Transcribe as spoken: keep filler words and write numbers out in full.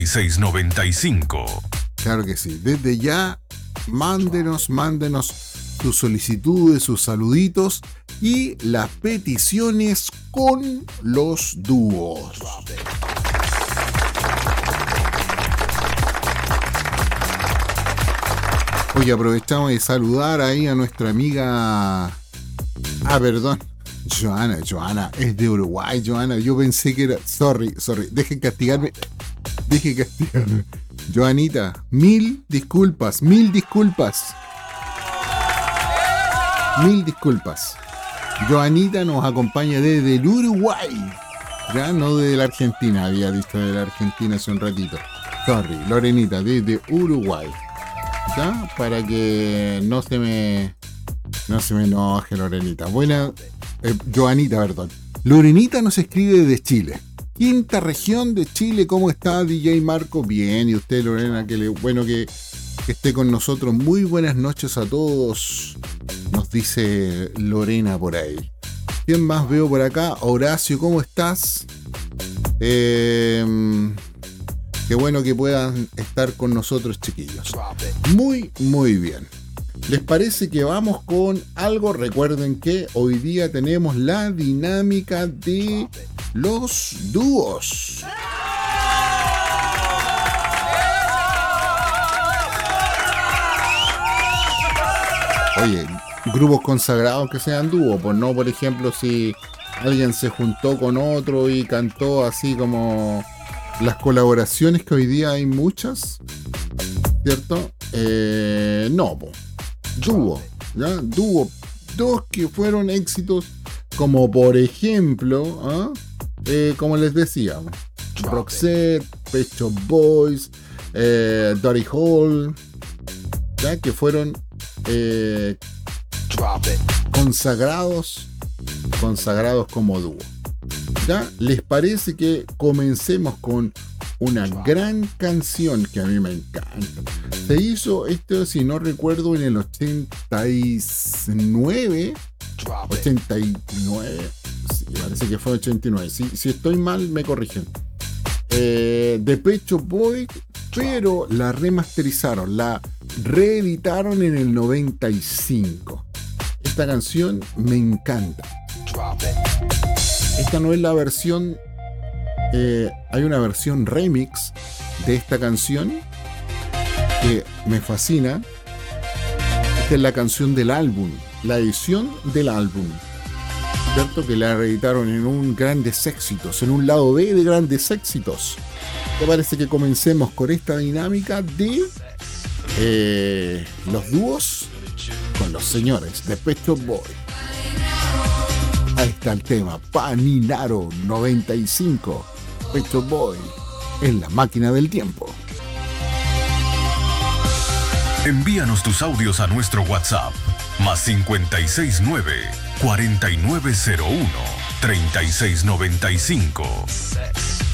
seis noventa y cinco. Claro que sí. Desde ya, mándenos, mándenos sus solicitudes, sus saluditos y las peticiones con los dúos. Oye, aprovechamos de saludar ahí a nuestra amiga... Ah, perdón. Joana, Joana, es de Uruguay, Joana. Yo pensé que era... Sorry, sorry. Dejen castigarme. Dejen castigarme. Joanita, mil disculpas, mil disculpas. Mil disculpas. Joanita nos acompaña desde el Uruguay. Ya, no de la Argentina. Había dicho de la Argentina hace un ratito. Sorry, Lorenita, desde Uruguay. ¿Ya? Para que no se me... No se me enoje, Lorenita. Buena... Eh, Joanita, perdón. Lorenita nos escribe desde Chile. Quinta región de Chile. ¿Cómo está, D J Marco? Bien. Y usted, Lorena, que le, bueno que, que esté con nosotros. Muy buenas noches a todos. Nos dice Lorena por ahí. ¿Quién más veo por acá? Horacio, ¿cómo estás? Eh, qué bueno que puedan estar con nosotros, chiquillos. Muy, muy bien. ¿Les parece que vamos con algo? Recuerden que hoy día tenemos la dinámica de los dúos. Oye, grupos consagrados que sean dúos, pues no, por ejemplo, si alguien se juntó con otro y cantó así como las colaboraciones que hoy día hay muchas, ¿cierto? Eh, no, pues. Dúo, ¿ya? Dúo, dos que fueron éxitos, como por ejemplo, ¿ah? eh, como les decía, Roxette, Pet Shop Boys, eh, Daddy Hall, ¿ya? Que fueron eh, consagrados, consagrados como dúo. ¿Ya? ¿Les parece que comencemos con una gran canción que a mí me encanta? Se hizo esto, si no recuerdo, en el ochenta y nueve. ochenta y nueve. Sí, parece que fue ochenta y nueve. Si, si estoy mal, me corrigen. Eh, de Pet Shop Boys, pero la remasterizaron, la reeditaron en el noventa y cinco. Esta canción me encanta. Esta no es la versión... Eh, hay una versión remix de esta canción que me fascina. Esta es la canción del álbum, la edición del álbum, ¿cierto? Que la reeditaron en un Grandes Éxitos, en un lado B de Grandes Éxitos. ¿Te parece que comencemos con esta dinámica de eh, los dúos con los señores de Pet Shop Boys? Ahí está el tema, Paninaro noventa y cinco, Pet Shop Boys, en la máquina del tiempo. Envíanos tus audios a nuestro WhatsApp, más cincuenta y seis nueve, cuarenta y nueve cero uno, treinta y seis noventa y cinco.